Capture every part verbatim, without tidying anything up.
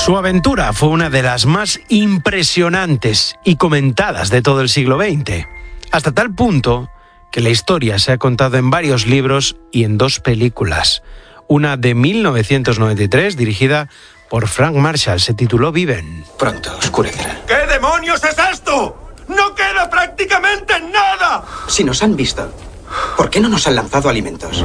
Su aventura fue una de las más impresionantes y comentadas de todo el siglo veinte, hasta tal punto que la historia se ha contado en varios libros y en dos películas. Una de mil novecientos noventa y tres, dirigida por Frank Marshall, se tituló Viven. Pronto oscurecerá. ¿Qué demonios es esto? ¡No queda prácticamente nada! Si nos han visto, ¿por qué no nos han lanzado alimentos?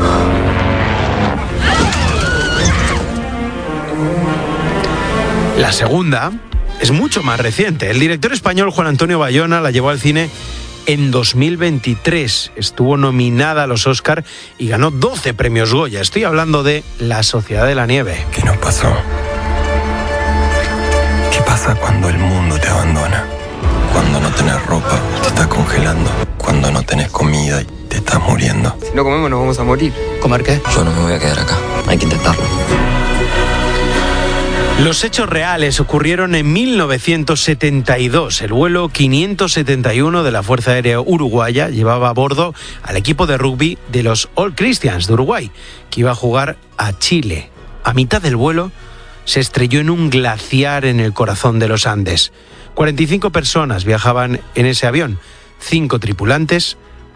La segunda es mucho más reciente. El director español Juan Antonio Bayona la llevó al cine en dos mil veintitrés. Estuvo nominada a los Oscar y ganó doce premios Goya. Estoy hablando de La Sociedad de la Nieve. ¿Qué nos pasó? ¿Qué pasa cuando el mundo te abandona? Cuando no tenés ropa, te estás congelando. Cuando no tenés comida y te estás muriendo. Si no comemos nos vamos a morir. ¿Comer qué? Yo no me voy a quedar acá. Hay que intentarlo. Los hechos reales ocurrieron en mil novecientos setenta y dos. El vuelo quinientos setenta y uno de la Fuerza Aérea Uruguaya llevaba a bordo al equipo de rugby de los All Christians de Uruguay, que iba a jugar a Chile. A mitad del vuelo se estrelló en un glaciar en el corazón de los Andes. cuarenta y cinco personas viajaban en ese avión, cinco tripulantes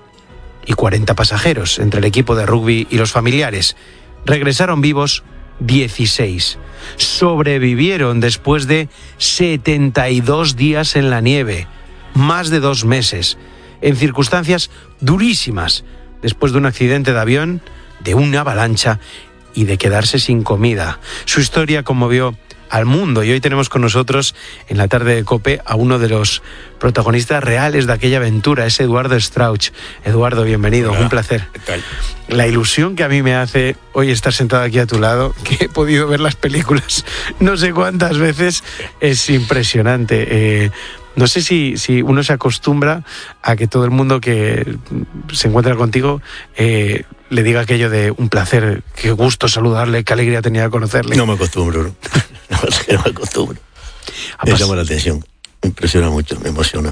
y cuarenta pasajeros, entre el equipo de rugby y los familiares. Regresaron vivos dieciséis. Sobrevivieron después de setenta y dos días en la nieve, más de dos meses, en circunstancias durísimas, después de un accidente de avión, de una avalancha y de quedarse sin comida. Su historia conmovió al mundo y hoy tenemos con nosotros en la tarde de COPE a uno de los protagonistas reales de aquella aventura, es Eduardo Strauch. Eduardo, bienvenido, Hola, un placer. ¿Qué tal? La ilusión que a mí me hace hoy estar sentado aquí a tu lado, que he podido ver las películas no sé cuántas veces, es impresionante. Eh, no sé si, si uno se acostumbra a que todo el mundo que se encuentra contigo eh, le diga aquello de un placer, qué gusto saludarle, qué alegría tenía de conocerle. No me acostumbro, ¿no? No, no me acostumbro. Me pas- llama la atención, me impresiona mucho, me emociona.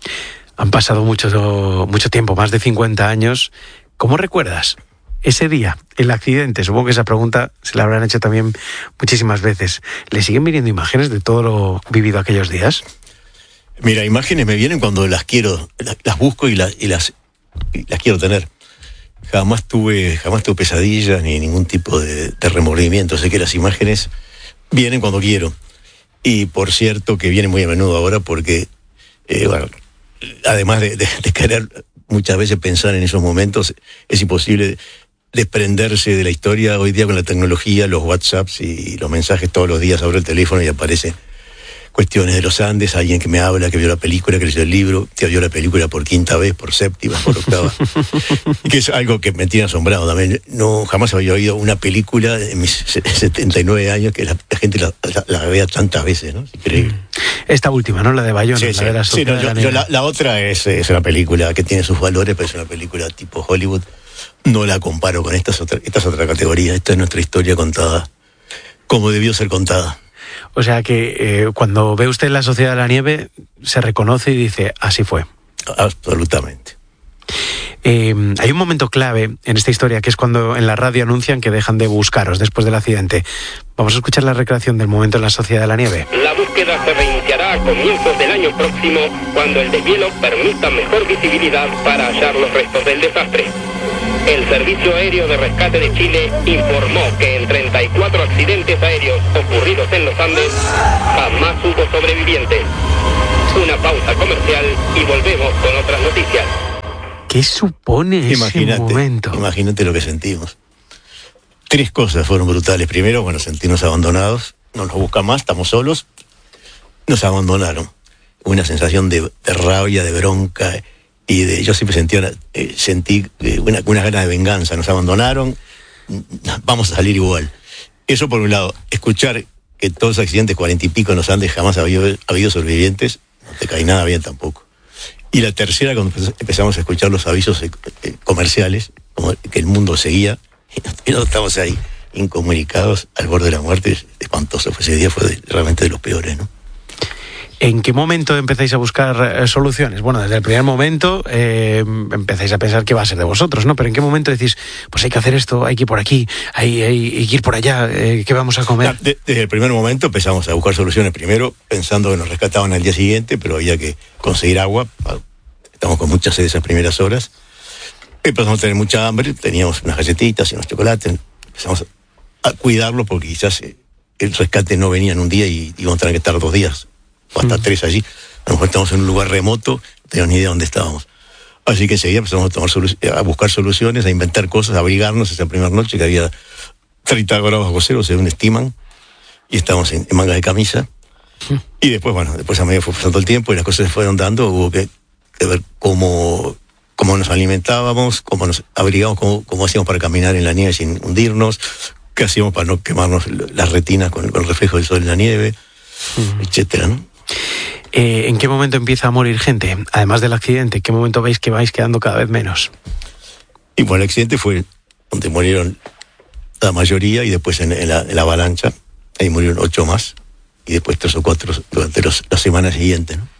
Han pasado mucho, mucho tiempo, más de cincuenta años. ¿Cómo recuerdas ese día, el accidente? Supongo que esa pregunta se la habrán hecho también muchísimas veces. ¿Le siguen viniendo imágenes de todo lo vivido aquellos días? Mira, imágenes me vienen cuando las quiero, las, las busco y las, y las y las quiero tener. Jamás tuve, jamás tuve pesadillas ni ningún tipo de, de remordimiento. Sé que las imágenes vienen cuando quiero. Y por cierto que vienen muy a menudo ahora porque, eh, bueno, además de, de, de querer muchas veces pensar en esos momentos, es imposible desprenderse de la historia. Hoy día con la tecnología, los WhatsApps y los mensajes todos los días, abro el teléfono y aparece cuestiones de los Andes, alguien que me habla, que vio la película, que leyó el libro, que vio la película por quinta vez, por séptima, por octava. Y que es algo que me tiene asombrado también. No, jamás había oído una película en mis setenta y nueve años que la, la gente la, la, la vea tantas veces, ¿no? Es increíble. Esta última, ¿no? La de Bayona. Sí, la sí. de la Sí, no, yo, yo la, la otra es, es una película que tiene sus valores, pero es una película tipo Hollywood. No la comparo con esta, es otra, esta es otra categoría. Esta es nuestra historia contada como debió ser contada. O sea que eh, cuando ve usted La Sociedad de la Nieve, se reconoce y dice, así fue. Absolutamente. Eh, hay un momento clave en esta historia, que es cuando en la radio anuncian que dejan de buscaros después del accidente. Vamos a escuchar la recreación del momento en La Sociedad de la Nieve. La búsqueda se reiniciará a comienzos del año próximo, cuando el deshielo permita mejor visibilidad para hallar los restos del desastre. El Servicio Aéreo de Rescate de Chile informó que en treinta y cuatro accidentes aéreos ocurridos en los Andes, jamás hubo sobrevivientes. Una pausa comercial y volvemos con otras noticias. ¿Qué supone imagínate, ese momento? Imagínate lo que sentimos. Tres cosas fueron brutales. Primero, bueno, sentirnos abandonados. No nos buscan más, estamos solos. Nos abandonaron. Una sensación de, de rabia, de bronca. Y de, yo siempre sentí, una, eh, sentí eh, una, una gana de venganza. Nos abandonaron, vamos a salir igual. Eso por un lado. Escuchar que todos los accidentes, cuarenta y pico en los Andes, jamás ha habido, ha habido sobrevivientes, no te cae nada bien tampoco. Y la tercera, cuando empezamos a escuchar los avisos eh, comerciales, como que el mundo seguía, y nosotros estamos ahí, incomunicados, al borde de la muerte. Espantoso. Ese día fue de, realmente de los peores, ¿no? ¿En qué momento empezáis a buscar eh, soluciones? Bueno, desde el primer momento eh, empezáis a pensar que va a ser de vosotros, ¿no? Pero ¿en qué momento decís, pues hay que hacer esto, hay que ir por aquí, hay, hay, hay que ir por allá, eh, ¿qué vamos a comer? De, desde el primer momento empezamos a buscar soluciones, primero pensando que nos rescataban al día siguiente, pero había que conseguir agua. Estamos con mucha sed esas primeras horas. Empezamos a tener mucha hambre, teníamos unas galletitas y unos chocolates. Empezamos a cuidarlo porque quizás el rescate no venía en un día y íbamos a tener que estar dos días o hasta mm. tres allí. A lo mejor estamos en un lugar remoto, no teníamos ni idea de dónde estábamos. Así que enseguida empezamos a, tomar solu- a buscar soluciones, a inventar cosas, a abrigarnos esa primera noche que había treinta grados bajo cero, según estiman, y estábamos en, en mangas de camisa. Mm. Y después, bueno, después a medida fue pasando el tiempo y las cosas se fueron dando, hubo que, que ver cómo... cómo nos alimentábamos, cómo nos abrigábamos, cómo, cómo hacíamos para caminar en la nieve sin hundirnos, qué hacíamos para no quemarnos las retinas con, con el reflejo del sol en la nieve, uh-huh. etcétera, ¿no? Eh, ¿En qué momento empieza a morir gente? Además del accidente, ¿en qué momento veis que vais quedando cada vez menos? Y bueno, el accidente fue donde murieron la mayoría y después en, en, la, en la avalancha, ahí murieron ocho más y después tres o cuatro durante los, las semanas siguientes, ¿no?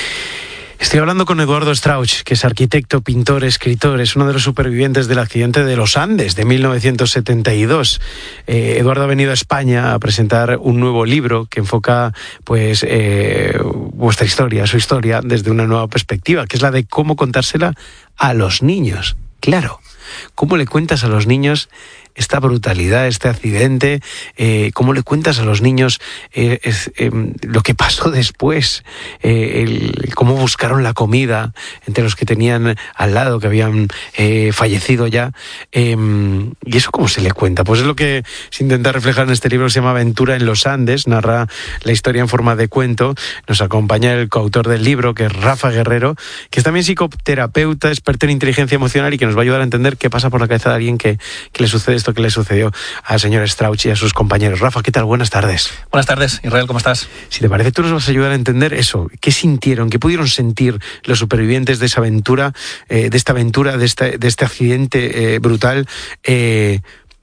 Estoy hablando con Eduardo Strauch, que es arquitecto, pintor, escritor, es uno de los supervivientes del accidente de los Andes de mil novecientos setenta y dos. Eh, Eduardo ha venido a España a presentar un nuevo libro que enfoca pues eh, vuestra historia, su historia, desde una nueva perspectiva, que es la de cómo contársela a los niños. Claro, ¿cómo le cuentas a los niños esta brutalidad, este accidente? Eh, ¿Cómo le cuentas a los niños eh, es, eh, lo que pasó después? Eh, el, ¿Cómo buscaron la comida entre los que tenían al lado, que habían eh, fallecido ya? Eh, ¿Y eso cómo se le cuenta? Pues es lo que se intenta reflejar en este libro que se llama Aventura en los Andes, narra la historia en forma de cuento. Nos acompaña el coautor del libro, que es Rafa Guerrero, que es también psicoterapeuta, experto en inteligencia emocional y que nos va a ayudar a entender qué pasa por la cabeza de alguien que, que le sucede esto que le sucedió al señor Strauch y a sus compañeros. Rafa, ¿qué tal? Buenas tardes. Buenas tardes, Israel, ¿cómo estás? Si te parece, tú nos vas a ayudar a entender eso. ¿Qué sintieron, qué pudieron sentir los supervivientes de esa aventura, eh, de esta aventura, de este, de este accidente eh, brutal? Eh,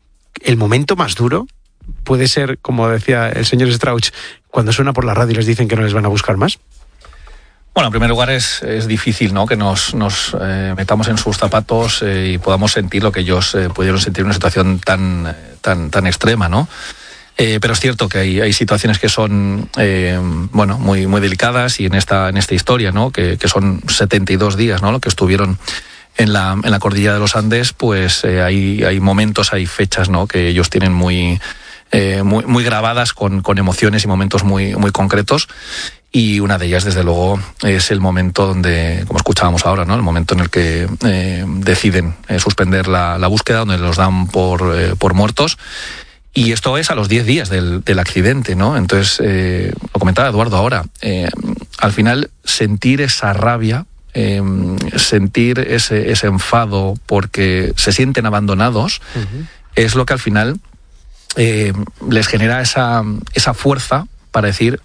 el momento más duro puede ser, como decía el señor Strauch, cuando suena por la radio y les dicen que no les van a buscar más. Bueno, en primer lugar es, es difícil, ¿no?, que nos, nos eh, metamos en sus zapatos eh, y podamos sentir lo que ellos eh, pudieron sentir en una situación tan, tan, tan extrema, ¿no? Eh, pero es cierto que hay, hay situaciones que son eh, bueno, muy, muy delicadas y en esta, en esta historia, ¿no?, que, que son setenta y dos días, ¿no?, lo que estuvieron en la, en la cordillera de los Andes, pues eh, hay, hay momentos, hay fechas, ¿no?, que ellos tienen muy, eh, muy, muy grabadas con, con emociones y momentos muy, muy concretos. Y una de ellas, desde luego, es el momento donde, como escuchábamos ahora, ¿no?, el momento en el que eh, deciden eh, suspender la, la búsqueda, donde los dan por, eh, por muertos. Y esto es a los diez días del, del accidente, ¿no? Entonces, eh, lo comentaba Eduardo ahora, eh, al final sentir esa rabia, eh, sentir ese, ese enfado porque se sienten abandonados, uh-huh. es lo que al final eh, les genera esa, esa fuerza para decir: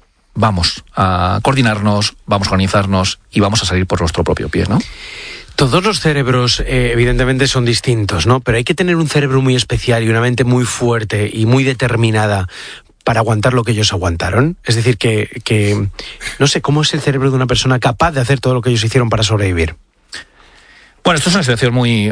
vamos a coordinarnos, vamos a organizarnos y vamos a salir por nuestro propio pie, ¿no? Todos los cerebros, eh, evidentemente, son distintos, ¿no? Pero hay que tener un cerebro muy especial y una mente muy fuerte y muy determinada para aguantar lo que ellos aguantaron. Es decir, que, que no sé, ¿cómo es el cerebro de una persona capaz de hacer todo lo que ellos hicieron para sobrevivir? Bueno, esto es una situación muy,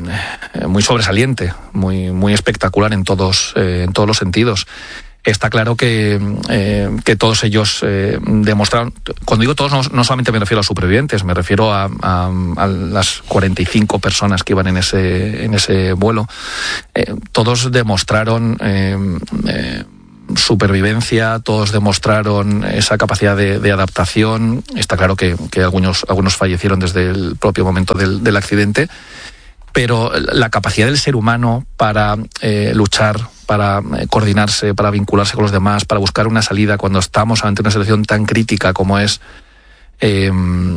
muy sobresaliente, muy, muy espectacular en todos, eh, en todos los sentidos. Está claro que, eh, que todos ellos eh, demostraron, cuando digo todos, no, no solamente me refiero a los supervivientes, me refiero a, a, a las cuarenta y cinco personas que iban en ese, en ese vuelo. Eh, todos demostraron eh, eh, supervivencia, todos demostraron esa capacidad de, de adaptación. Está claro que, que algunos, algunos fallecieron desde el propio momento del, del accidente, pero la capacidad del ser humano para eh, luchar, para eh, coordinarse, para vincularse con los demás, para buscar una salida cuando estamos ante una situación tan crítica como es eh,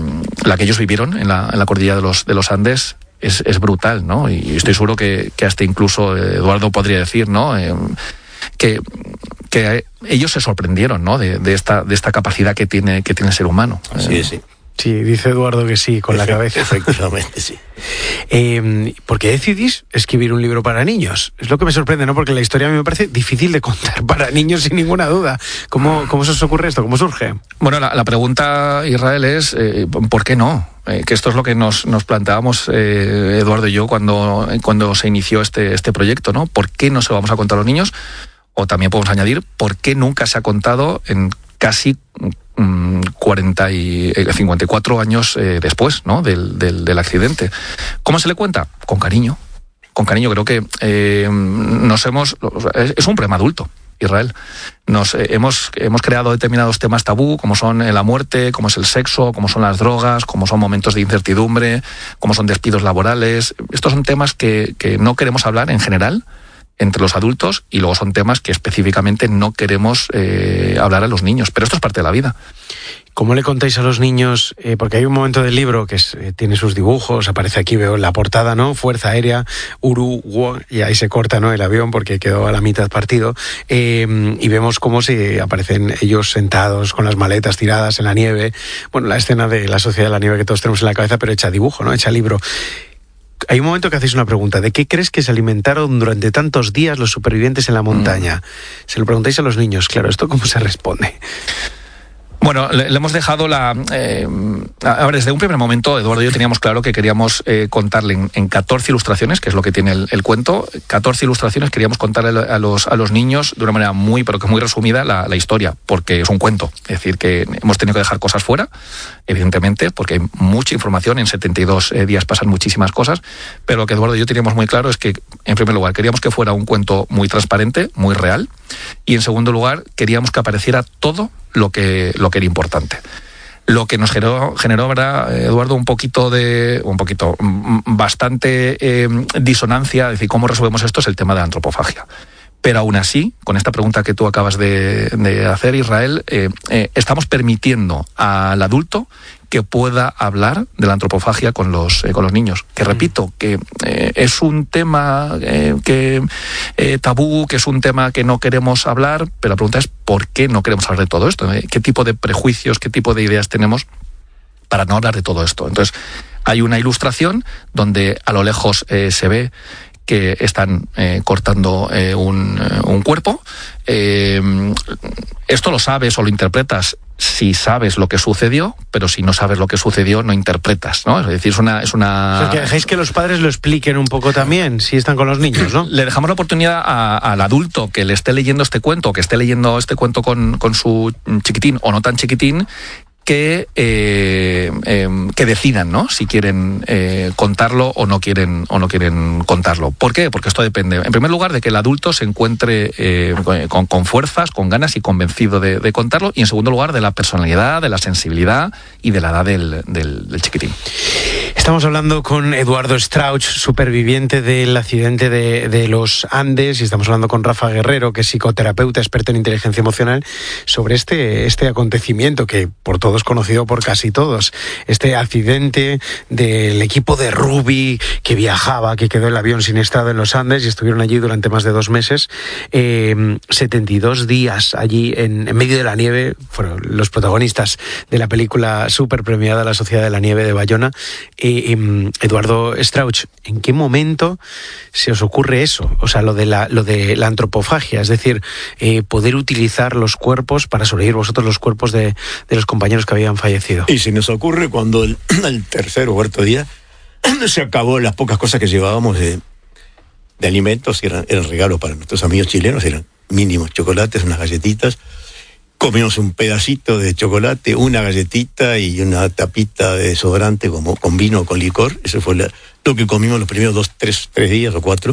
la que ellos vivieron en la, en la cordillera de los, de los Andes, es, es brutal, ¿no? Y estoy seguro que, que hasta incluso Eduardo podría decir, ¿no?, eh, que, que ellos se sorprendieron, ¿no?, de, de, esta, de esta capacidad que tiene, que tiene el ser humano. Así es, sí. Sí, dice Eduardo que sí, con la cabeza. Efectivamente, sí. Eh, ¿Por qué decidís escribir un libro para niños? Es lo que me sorprende, ¿no? Porque la historia a mí me parece difícil de contar para niños, sin ninguna duda. ¿Cómo, cómo se os ocurre esto? ¿Cómo surge? Bueno, la, la pregunta, Israel, es eh, ¿por qué no? Eh, que esto es lo que nos, nos planteábamos eh, Eduardo y yo cuando, cuando se inició este, este proyecto, ¿no? ¿Por qué no se lo vamos a contar a los niños? O también podemos añadir, ¿por qué nunca se ha contado en casi cuarenta y cincuenta y cuatro años eh, después, ¿no? del, del, del accidente? ¿Cómo se le cuenta? Con cariño. Con cariño, creo que eh, nos hemos... Es, es un problema adulto, Israel. Nos eh, hemos, hemos creado determinados temas tabú, como son la muerte, como es el sexo, como son las drogas, como son momentos de incertidumbre, como son despidos laborales. Estos son temas que, que no queremos hablar en general entre los adultos, y luego son temas que específicamente no queremos eh, hablar a los niños, pero esto es parte de la vida. ¿Cómo le contáis a los niños? Eh, porque hay un momento del libro que es, eh, tiene sus dibujos, aparece aquí, veo en la portada, ¿no? Fuerza Aérea, Uruguay, y ahí se corta, ¿no? El avión porque quedó a la mitad partido, eh, y vemos cómo se aparecen ellos sentados con las maletas tiradas en la nieve. Bueno, la escena de la Sociedad de la Nieve que todos tenemos en la cabeza, pero hecha dibujo, ¿no? Hecha libro. Hay un momento que hacéis una pregunta: ¿de qué crees que se alimentaron durante tantos días los supervivientes en la montaña? Mm. Se lo preguntáis a los niños, claro, ¿esto cómo se responde? Bueno, le, le hemos dejado la... Eh, a ver, desde un primer momento, Eduardo y yo teníamos claro que queríamos eh, contarle en, en catorce ilustraciones, que es lo que tiene el, el cuento, catorce ilustraciones, queríamos contarle a los, a los niños de una manera muy, pero que muy resumida, la, la historia, porque es un cuento. Es decir, que hemos tenido que dejar cosas fuera, evidentemente, porque hay mucha información, en setenta y dos eh, días pasan muchísimas cosas, pero lo que Eduardo y yo teníamos muy claro es que, en primer lugar, queríamos que fuera un cuento muy transparente, muy real, y en segundo lugar, queríamos que apareciera todo lo que, lo que era importante. Lo que nos generó, generó ¿verdad, Eduardo, un poquito de, un poquito, bastante eh, disonancia, es decir, cómo resolvemos esto, es el tema de la antropofagia. Pero aún así, con esta pregunta que tú acabas de, de hacer, Israel, eh, eh, estamos permitiendo al adulto que pueda hablar de la antropofagia con los, eh, con los niños. Que repito, que eh, es un tema eh, que eh, tabú, que es un tema que no queremos hablar, pero la pregunta es ¿por qué no queremos hablar de todo esto? ¿Eh? ¿Qué tipo de prejuicios, qué tipo de ideas tenemos para no hablar de todo esto? Entonces, hay una ilustración donde a lo lejos eh, se ve que están eh, cortando eh, un, un cuerpo. Eh, esto lo sabes o lo interpretas si sabes lo que sucedió, pero si no sabes lo que sucedió, no interpretas, ¿no? Es decir, es una... Es una... O sea, que dejéis que los padres lo expliquen un poco también, si están con los niños, ¿no? Le dejamos la oportunidad a, al adulto que le esté leyendo este cuento, que esté leyendo este cuento con, con su chiquitín o no tan chiquitín, que, eh, eh, que decidan, ¿no? Si quieren eh, contarlo o no quieren o no quieren contarlo. ¿Por qué? Porque esto depende, en primer lugar, de que el adulto se encuentre eh, con, con fuerzas, con ganas y convencido de, de contarlo, y en segundo lugar, de la personalidad, de la sensibilidad y de la edad del, del, del chiquitín. Estamos hablando con Eduardo Strauch, superviviente del accidente de, de los Andes, y estamos hablando con Rafa Guerrero, que es psicoterapeuta, experto en inteligencia emocional, sobre este, este acontecimiento que por todos conocido por casi todos, este accidente del equipo de rugby que viajaba, que quedó el avión siniestrado en los Andes y estuvieron allí durante más de dos meses, eh, setenta y dos días allí en, en medio de la nieve. Fueron los protagonistas de la película súper premiada La Sociedad de la Nieve de Bayona. Eh, eh, Eduardo Strauch, ¿en qué momento se os ocurre eso? O sea, lo de la, lo de la antropofagia, es decir, eh, poder utilizar los cuerpos para sobrevivir vosotros los cuerpos de, de los compañeros que habían fallecido. Y se nos ocurre cuando el, el tercer o cuarto día se acabó las pocas cosas que llevábamos de, de alimentos, que eran, eran regalos para nuestros amigos chilenos, eran mínimos chocolates, unas galletitas. Comimos un pedacito de chocolate, una galletita y una tapita de desodorante como, con vino o con licor. Eso fue la, lo que comimos los primeros dos, tres, tres días o cuatro.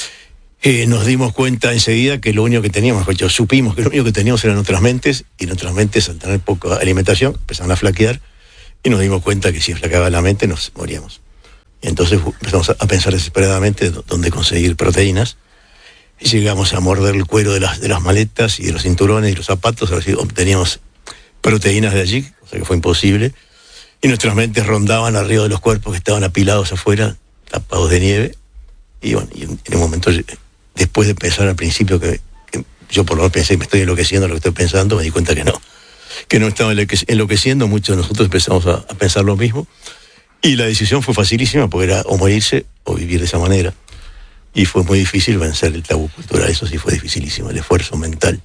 Eh, nos dimos cuenta enseguida que lo único que teníamos, pues, supimos que lo único que teníamos eran nuestras mentes, y nuestras mentes, al tener poca alimentación, empezaron a flaquear, y nos dimos cuenta que si flaqueaba la mente nos moríamos. Y entonces empezamos a pensar desesperadamente dónde conseguir proteínas, y llegamos a morder el cuero de las, de las maletas y de los cinturones y los zapatos, a ver si obteníamos proteínas de allí, o sea que fue imposible, y nuestras mentes rondaban arriba de los cuerpos que estaban apilados afuera, tapados de nieve, y bueno, y en, en un momento, después de pensar al principio que, que yo por lo menos pensé que me estoy enloqueciendo lo que estoy pensando, me di cuenta que no, que nos estaba enloqueciendo, muchos de nosotros empezamos a, a pensar lo mismo, y la decisión fue facilísima, porque era o morirse o vivir de esa manera, y fue muy difícil vencer el tabú cultural, eso sí fue dificilísimo, el esfuerzo mental.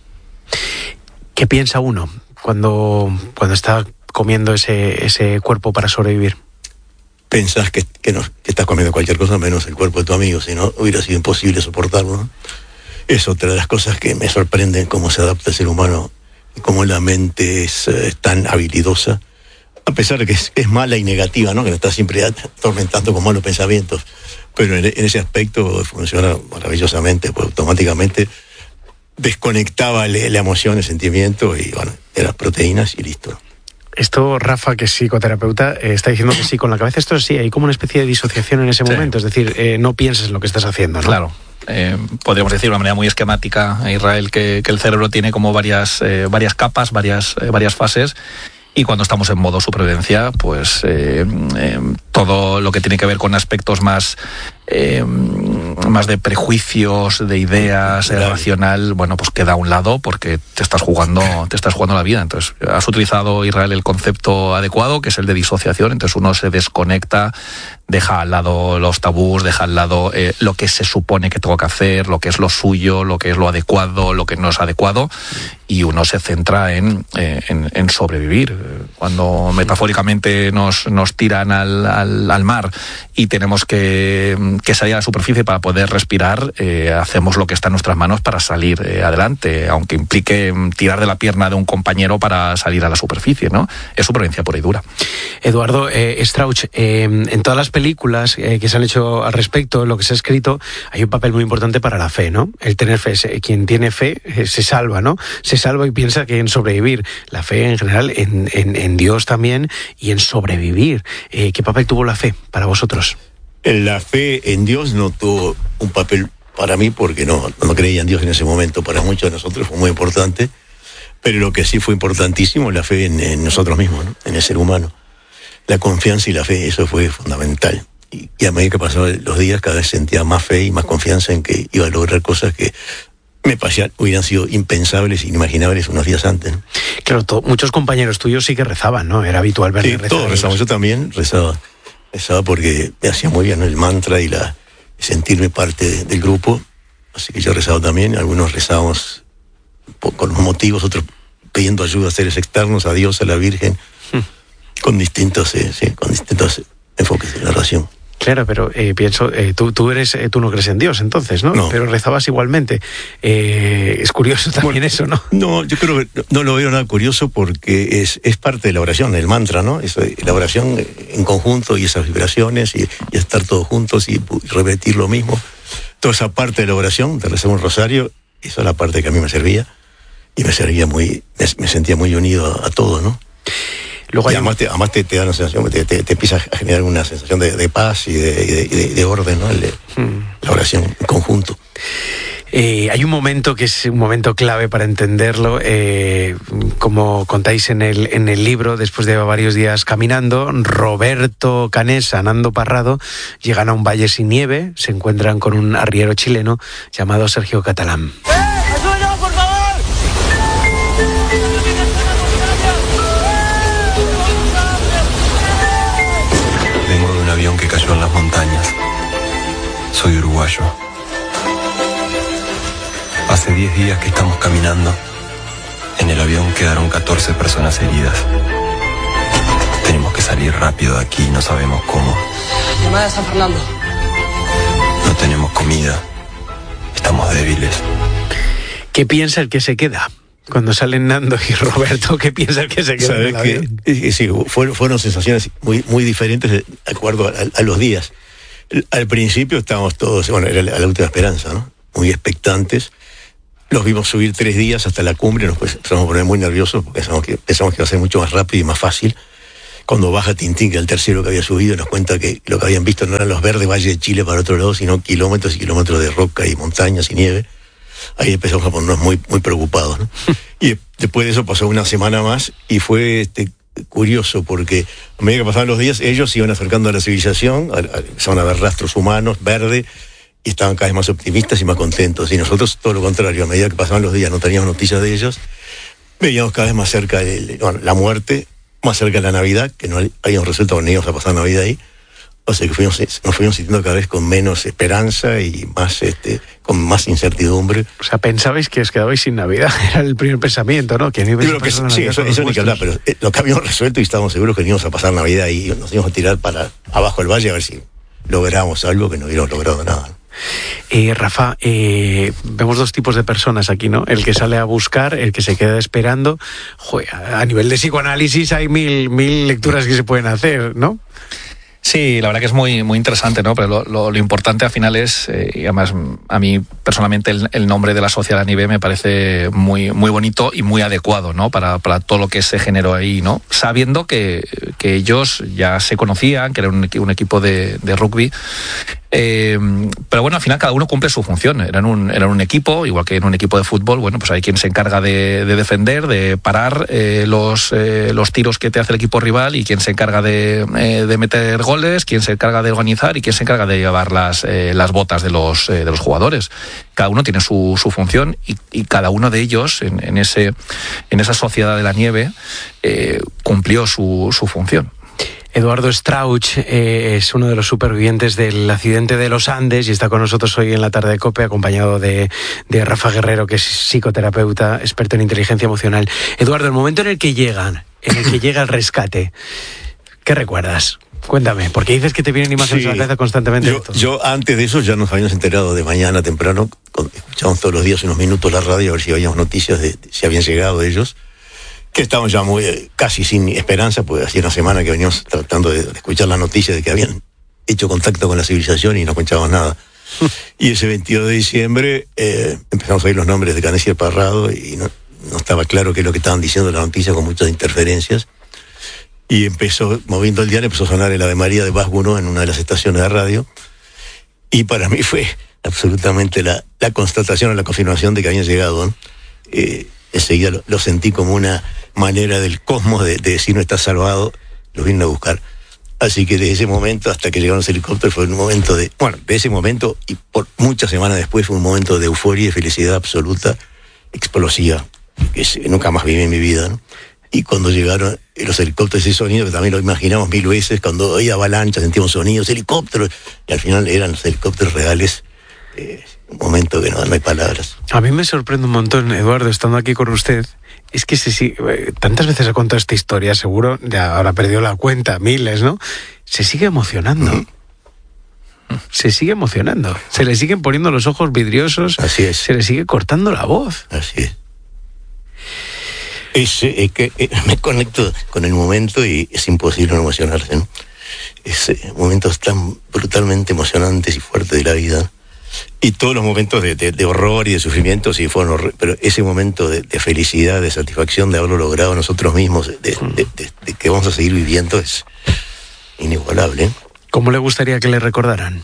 ¿Qué piensa uno cuando, cuando está comiendo ese, ese cuerpo para sobrevivir? Pensás que, que, no, que estás comiendo cualquier cosa menos el cuerpo de tu amigo, si no hubiera sido imposible soportarlo, ¿no? Es otra de las cosas que me sorprenden, cómo se adapta el ser humano, cómo la mente es, es tan habilidosa, a pesar de que es, es mala y negativa, ¿no? Que nos está siempre atormentando con malos pensamientos, pero en, en ese aspecto funciona maravillosamente, pues automáticamente desconectaba la, la emoción, el sentimiento, y bueno, eran proteínas y listo. Esto, Rafa, que es psicoterapeuta, eh, está diciendo que sí con la cabeza. Esto sí, hay como una especie de disociación en ese sí. momento. Es decir, eh, no pienses en lo que estás haciendo, ¿no? Claro. Eh, podríamos decir de una manera muy esquemática, Israel, que, que el cerebro tiene como varias, eh, varias capas, varias, eh, varias fases. Y cuando estamos en modo supervivencia, pues eh, eh, todo lo que tiene que ver con aspectos más, eh, más de prejuicios, de ideas, claro. racional, bueno, pues queda a un lado porque te estás jugando, te estás jugando la vida. Entonces, has utilizado, Israel, el concepto adecuado, que es el de disociación. Entonces uno se desconecta, deja al lado los tabús, deja al lado eh, lo que se supone que tengo que hacer, lo que es lo suyo, lo que es lo adecuado, lo que no es adecuado, y uno se centra en, eh, en, en sobrevivir. Cuando metafóricamente nos, nos tiran al, al, al mar y tenemos que, que salir a la superficie para poder respirar, eh, hacemos lo que está en nuestras manos para salir eh, adelante, aunque implique tirar de la pierna de un compañero para salir a la superficie, ¿no? Es supervivencia pura y dura. Eduardo eh, Strauch, eh, en todas las películas eh, que se han hecho al respecto, lo que se ha escrito, hay un papel muy importante para la fe, ¿no? El tener fe. Quien tiene fe eh, se salva, ¿no? Se salva y piensa que en sobrevivir. La fe en general, en, en, en Dios también, y en sobrevivir. Eh, ¿Qué papel tuvo la fe para vosotros? La fe en Dios no tuvo un papel para mí porque no, no creía en Dios en ese momento. Para muchos de nosotros fue muy importante, pero lo que sí fue importantísimo es la fe en, en nosotros mismos, ¿no? En el ser humano. La confianza y la fe, eso fue fundamental. Y, y a medida que pasaban los días, cada vez sentía más fe y más confianza en que iba a lograr cosas que me parecían, hubieran sido impensables, inimaginables unos días antes, ¿no? Claro, to, muchos compañeros tuyos sí que rezaban, ¿no? Era habitual verles sí, rezar. Todos rezamos, yo también rezaba. Rezaba porque me hacía muy bien, ¿no? El mantra y la sentirme parte de, del grupo. Así que yo rezaba también, algunos rezábamos por, con motivos, otros pidiendo ayuda a seres externos, a Dios, a la Virgen, hmm. con distintos, eh, sí, con distintos enfoques de la oración. Claro, pero eh, pienso, eh, tú, tú eres, eh, tú no crees en Dios, entonces, ¿no? No. Pero rezabas igualmente. Eh, es curioso también bueno, eso, ¿no? No, yo creo que no lo veo nada curioso porque es, es parte de la oración, el mantra, ¿no? Eso, la oración en conjunto y esas vibraciones y, y estar todos juntos y, y repetir lo mismo. Toda esa parte de la oración, de rezar un rosario, esa es la parte que a mí me servía y me servía muy, me, me sentía muy unido a, a todo, ¿no? Luego y además, te, además te, te da una sensación, te, te, te empieza a generar una sensación de, de paz y de, de, de, de orden, ¿no? El, hmm. La oración en conjunto. Eh, hay un momento que es un momento clave para entenderlo, eh, como contáis en el, en el libro, después de varios días caminando, Roberto Canesa, Nando Parrado, llegan a un valle sin nieve, se encuentran con un arriero chileno llamado Sergio Catalán. ¡Eh! ¡Ayuda, por favor! Vengo de un avión que cayó en las montañas. Soy uruguayo. Hace diez días que estamos caminando. En el avión quedaron catorce personas heridas. Tenemos que salir rápido de aquí, no sabemos cómo. Llamada de San Fernando. No tenemos comida. Estamos débiles. ¿Qué piensa el que se queda? Cuando salen Nando y Roberto, ¿qué piensa el que se queda en el avión? Que, sí, fueron, fueron sensaciones muy, muy diferentes de acuerdo a, a los días. Al principio estábamos todos, bueno, era la, la última esperanza, ¿no? Muy expectantes. Los vimos subir tres días hasta la cumbre, nos empezamos a poner muy nerviosos porque pensamos que, pensamos que iba a ser mucho más rápido y más fácil. Cuando baja Tintín, que era el tercero que había subido, nos cuenta que lo que habían visto no eran los verdes valles de Chile para otro lado, sino kilómetros y kilómetros de roca y montañas y nieve. Ahí empezamos a ponernos muy, muy preocupados, ¿no? Y después de eso pasó una semana más y fue este, curioso porque a medida que pasaban los días, ellos se iban acercando a la civilización, a, a, empezaban a ver rastros humanos, verde, y estaban cada vez más optimistas y más contentos. Y nosotros, todo lo contrario, a medida que pasaban los días no teníamos noticias de ellos, veíamos cada vez más cerca el, bueno, la muerte, más cerca de la Navidad, que no habíamos resuelto que no íbamos a pasar Navidad ahí. O sea que fuimos, nos fuimos sintiendo cada vez con menos esperanza y más este con más incertidumbre. O sea, pensabais que os quedabais sin Navidad, era el primer pensamiento, ¿no? Que no ibais a pasar que, sí, eso, eso ni que hablar, pero eh, lo que habíamos resuelto y estábamos seguros que no íbamos a pasar Navidad y nos íbamos a tirar para abajo del valle a ver si logramos algo, que no hubiéramos logrado nada. Eh, Rafa, eh, vemos dos tipos de personas aquí, ¿no? El que sale a buscar, el que se queda esperando. Joder, a nivel de psicoanálisis hay mil, mil lecturas que se pueden hacer, ¿no? Sí, la verdad que es muy, muy interesante, ¿no? Pero lo, lo, lo importante al final es, eh, y además a mí personalmente el, el nombre de la Sociedad Nive me parece muy, muy bonito y muy adecuado, ¿no? Para, para todo lo que se generó ahí, ¿no? Sabiendo que, que ellos ya se conocían, que era un, un equipo de, de rugby. Eh, pero bueno, al final cada uno cumple su función. Eran un, eran un equipo, igual que en un equipo de fútbol, bueno, pues hay quien se encarga de, de defender, de parar eh, los, eh, los tiros que te hace el equipo rival, y quien se encarga de, eh, de meter goles, quien se encarga de organizar y quien se encarga de llevar las, eh, las botas de los, eh, de los jugadores. Cada uno tiene su, su función y, y cada uno de ellos en, en, ese, en esa sociedad de la nieve eh, cumplió su, su función. Eduardo Strauch eh, es uno de los supervivientes del accidente de los Andes y está con nosotros hoy en la tarde de COPE, acompañado de, de Rafa Guerrero, que es psicoterapeuta, experto en inteligencia emocional. Eduardo, el momento en el que llegan, en el que llega el rescate, ¿qué recuerdas? Cuéntame, porque dices que te vienen imágenes sí, a la cabeza constantemente. Yo, yo antes de eso ya nos habíamos enterado de mañana temprano, escuchábamos todos los días unos minutos la radio a ver si habíamos noticias de, de si habían llegado ellos, que estábamos ya muy casi sin esperanza, pues hacía una semana que veníamos tratando de, de escuchar la noticia de que habían hecho contacto con la civilización y no escuchábamos nada. Y ese veintidós de diciembre eh, empezamos a oír los nombres de Canessier Parrado y no, no estaba claro qué es lo que estaban diciendo la noticia, con muchas interferencias. Y empezó, moviendo el diario, empezó a sonar el Ave María de Bach Gounod en una de las estaciones de radio. Y para mí fue absolutamente la, la constatación o la confirmación de que habían llegado, ¿no? Eh, enseguida lo, lo sentí como una manera del cosmos de, de decir no estás salvado, los vienen a buscar. Así que de ese momento hasta que llegaron los helicópteros fue un momento de, bueno, de ese momento y por muchas semanas después fue un momento de euforia y de felicidad absoluta, explosiva, que nunca más viví en mi vida, ¿no? Y cuando llegaron los helicópteros, ese sonido que también lo imaginamos mil veces, cuando oía avalanchas, sentíamos sonidos, helicópteros, y al final eran los helicópteros reales. Eh, un momento que no, no hay palabras. A mí me sorprende un montón, Eduardo, estando aquí con usted, es que se sigue, tantas veces ha contado esta historia, seguro ya habrá perdido la cuenta, miles, ¿no? Se sigue emocionando. Mm. Se sigue emocionando. Se le siguen poniendo los ojos vidriosos. Así es. Se le sigue cortando la voz. Así es. Es, es que eh, me conecto con el momento y es imposible no emocionarse, ¿no? Es eh, momentos tan brutalmente emocionantes y fuertes de la vida. Y todos los momentos de, de, de horror y de sufrimiento sí fueron horror, pero ese momento de, de felicidad, de satisfacción, de haberlo logrado nosotros mismos, de, de, de, de, de que vamos a seguir viviendo, es inigualable, ¿eh? ¿Cómo le gustaría que le recordaran?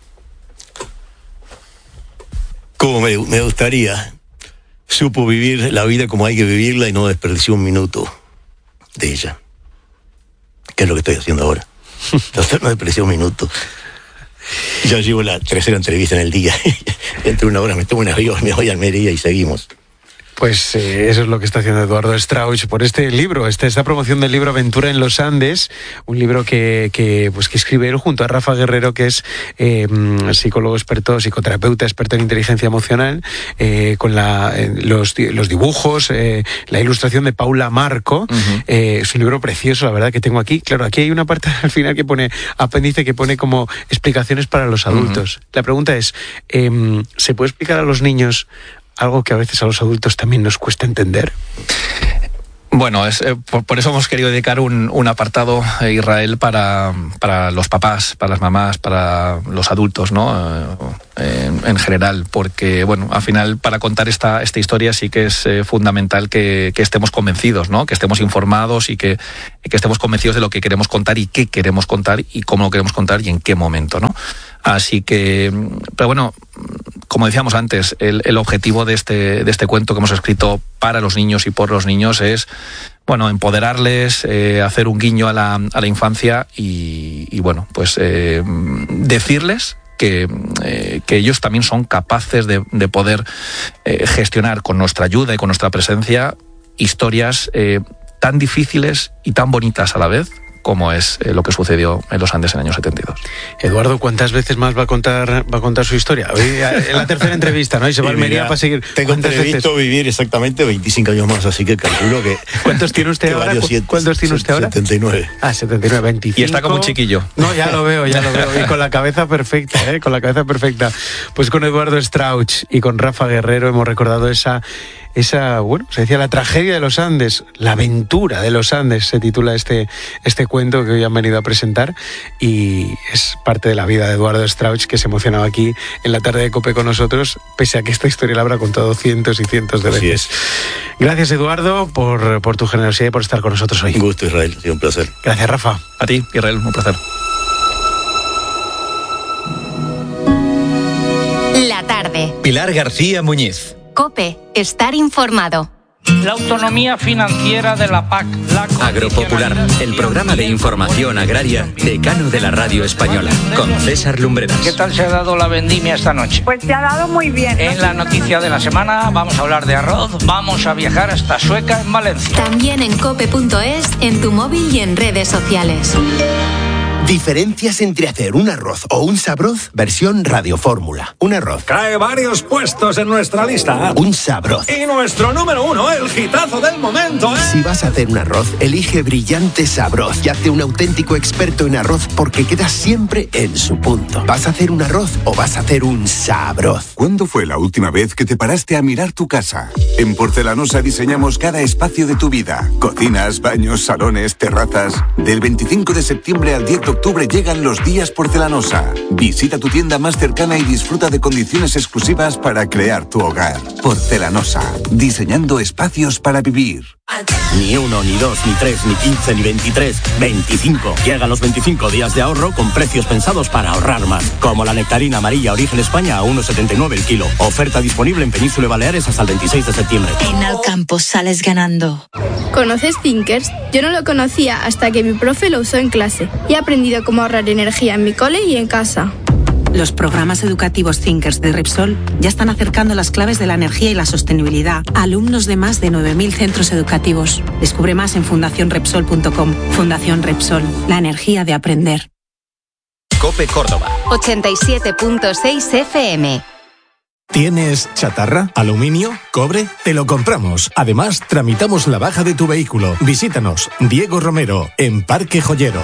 Como me, me gustaría. Supo vivir la vida como hay que vivirla y no desperdició un minuto de ella. ¿Qué es lo que estoy haciendo ahora? Entonces no desperdició un minuto. Ya llevo la tercera entrevista en el día. Dentro de una hora me tomo un avión, me voy a Almería y seguimos. Pues eh, eso es lo que está haciendo Eduardo Strauch por este libro, esta, esta promoción del libro Aventura en los Andes, un libro que, que, pues, que escribe él junto a Rafa Guerrero, que es eh, psicólogo experto, psicoterapeuta experto en inteligencia emocional, eh, con la, eh, los, los dibujos, eh, la ilustración de Paula Marco. Uh-huh. Eh, es un libro precioso, la verdad, que tengo aquí. Claro, aquí hay una parte al final que pone, apéndice, que pone como explicaciones para los adultos. Uh-huh. La pregunta es, eh, ¿se puede explicar a los niños algo que a veces a los adultos también nos cuesta entender? Bueno, es, eh, por, por eso hemos querido dedicar un, un apartado, eh, Israel, para, para los papás, para las mamás, para los adultos, ¿no? Eh, en, en general, porque, bueno, al final, para contar esta, esta historia sí que es eh, fundamental que, que estemos convencidos, ¿no? Que estemos informados y que, que estemos convencidos de lo que queremos contar y qué queremos contar y cómo lo queremos contar y en qué momento, ¿no? Así que, pero bueno, como decíamos antes, el, el objetivo de este, de este cuento que hemos escrito para los niños y por los niños es, bueno, empoderarles, eh, hacer un guiño a la, a la infancia y, y bueno, pues eh, decirles que, eh, que ellos también son capaces de, de poder eh, gestionar con nuestra ayuda y con nuestra presencia historias eh, tan difíciles y tan bonitas a la vez, como es eh, lo que sucedió en los Andes en el año setenta y dos. Eduardo, ¿cuántas veces más va a contar va a contar su historia? Hoy, en la tercera entrevista, ¿no? Y se va a Almería para seguir. Tengo previsto vivir exactamente veinticinco años más, así que calculo que... ¿Cuántos tiene usted ahora? ¿Cuántos tiene usted ahora? setenta y nueve. Ah, setenta y nueve, veinticinco. Y está como un chiquillo. No, ya lo veo, ya lo veo. Y con la cabeza perfecta, ¿eh? Con la cabeza perfecta. Pues con Eduardo Strauch y con Rafa Guerrero hemos recordado esa... Esa, bueno, se decía la tragedia de los Andes, la aventura de los Andes, se titula este, este cuento que hoy han venido a presentar, y es parte de la vida de Eduardo Strauch, que se emocionaba aquí en la tarde de COPE con nosotros, pese a que esta historia la habrá contado cientos y cientos de veces. Gracias, Eduardo, por, por tu generosidad y por estar con nosotros hoy. Un gusto, Israel, ha sido un placer. Gracias, Rafa. A ti, Israel, un placer. La tarde. Pilar García Muñiz. COPE, estar informado. La autonomía financiera de la P A C. La Agropopular, el programa de información agraria decano de la radio española, con César Lumbreras. ¿Qué tal se ha dado la vendimia esta noche? Pues se ha dado muy bien. En la noticia de la semana vamos a hablar de arroz, vamos a viajar hasta Sueca, en Valencia. También en cope punto es, en tu móvil y en redes sociales. Diferencias entre hacer un arroz o un sabroz, versión radiofórmula. Un arroz. Cae varios puestos en nuestra lista. Un sabroz. Y nuestro número uno, el hitazo del momento, ¿eh? Si vas a hacer un arroz, elige Brillante Sabroz y hazte un auténtico experto en arroz porque quedas siempre en su punto. ¿Vas a hacer un arroz o vas a hacer un sabroz? ¿Cuándo fue la última vez que te paraste a mirar tu casa? En Porcelanosa diseñamos cada espacio de tu vida. Cocinas, baños, salones, terrazas. Del veinticinco de septiembre al diez de octubre llegan los días Porcelanosa. Visita tu tienda más cercana y disfruta de condiciones exclusivas para crear tu hogar. Porcelanosa, diseñando espacios para vivir. Ni uno, ni dos, ni tres, ni quince, ni veintitrés, veinticinco. Llegan los veinticinco días de ahorro con precios pensados para ahorrar más. Como la nectarina amarilla Origen España a uno setenta y nueve el kilo. Oferta disponible en Península y Baleares hasta el veintiséis de septiembre. En Alcampo sales ganando. ¿Conoces Thinkers? Yo no lo conocía hasta que mi profe lo usó en clase. Y he aprendido cómo ahorrar energía en mi cole y en casa. Los programas educativos Thinkers de Repsol ya están acercando las claves de la energía y la sostenibilidad a alumnos de más de nueve mil centros educativos. Descubre más en fundación repsol punto com. Fundación Repsol, la energía de aprender. COPE Córdoba. ochenta y siete punto seis F M. ¿Tienes chatarra? ¿Aluminio? ¿Cobre? Te lo compramos. Además, tramitamos la baja de tu vehículo. Visítanos, Diego Romero, en Parque Joyero.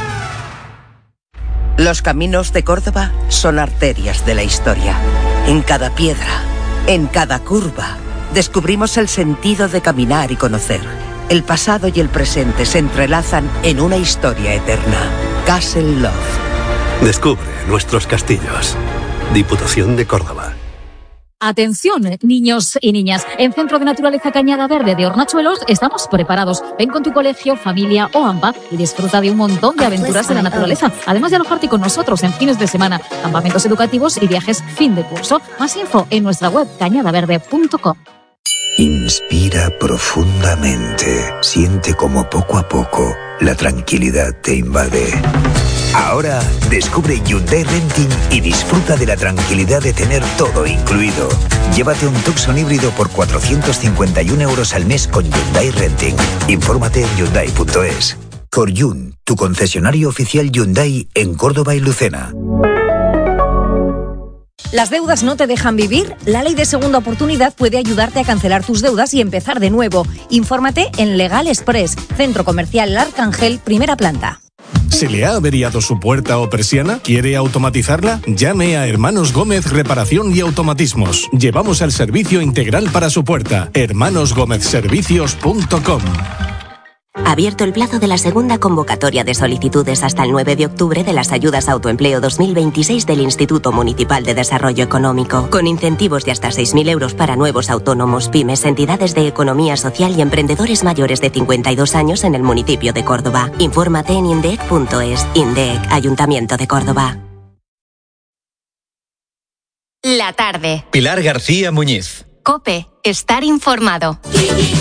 Los caminos de Córdoba son arterias de la historia. En cada piedra, en cada curva, descubrimos el sentido de caminar y conocer. El pasado y el presente se entrelazan en una historia eterna. Castle Love. Descubre nuestros castillos. Diputación de Córdoba. Atención, niños y niñas. En Centro de Naturaleza Cañada Verde de Hornachuelos estamos preparados. Ven con tu colegio, familia o AMPA y disfruta de un montón de aventuras de la naturaleza. Además de alojarte con nosotros en fines de semana, campamentos educativos y viajes fin de curso. Más info en nuestra web cañada verde punto com. Inspira profundamente. Siente como poco a poco la tranquilidad te invade. Ahora descubre Hyundai Renting y disfruta de la tranquilidad de tener todo incluido. Llévate un Tucson híbrido por cuatrocientos cincuenta y un euros al mes con Hyundai Renting. Infórmate en hyundai punto es. Forjun, tu concesionario oficial Hyundai en Córdoba y Lucena. ¿Las deudas no te dejan vivir? La ley de segunda oportunidad puede ayudarte a cancelar tus deudas y empezar de nuevo. Infórmate en Legal Express, Centro Comercial El Arcángel, primera planta. ¿Se le ha averiado su puerta o persiana? ¿Quiere automatizarla? Llame a Hermanos Gómez Reparación y Automatismos. Llevamos el servicio integral para su puerta. hermanos gómez servicios punto com. Abierto el plazo de la segunda convocatoria de solicitudes hasta el nueve de octubre de las ayudas Autoempleo dos mil veintiséis del Instituto Municipal de Desarrollo Económico, con incentivos de hasta seis mil euros para nuevos autónomos, pymes, entidades de economía social y emprendedores mayores de cincuenta y dos años en el municipio de Córdoba. Infórmate en indec punto es. INDEC, Ayuntamiento de Córdoba. La tarde. Pilar García Muñiz. COPE, estar informado.